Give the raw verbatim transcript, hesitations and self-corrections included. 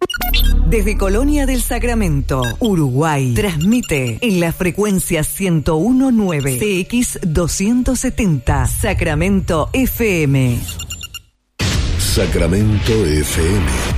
Desde Colonia del Sacramento, Uruguay, transmite en la frecuencia ciento uno punto nueve C X doscientos setenta, Sacramento F M. Sacramento F M.